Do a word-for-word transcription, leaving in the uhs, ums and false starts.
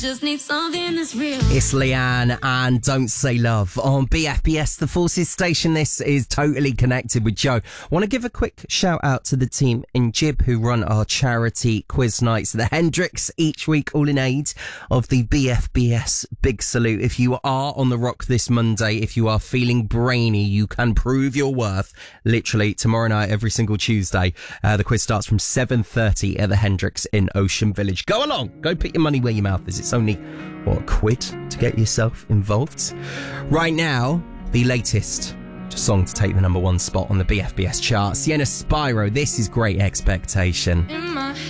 Just need something that's real. It's Leanne and Don't Say Love on B F B S, the Forces station. This is Totally Connected with Joe. Want to give a quick shout out to the team in Jib who run our charity quiz nights, the Hendrix, each week, all in aid of the B F B S Big Salute. If you are on the rock this Monday, if you are feeling brainy, you can prove your worth literally tomorrow night, every single Tuesday. Uh, the quiz starts from seven thirty at the Hendrix in Ocean Village. Go along, go put your money where your mouth is. It's only, what, a quid to get yourself involved? Right now, the latest song to take the number one spot on the B F B S chart. Sienna Spyro, this is Great Expectation. In my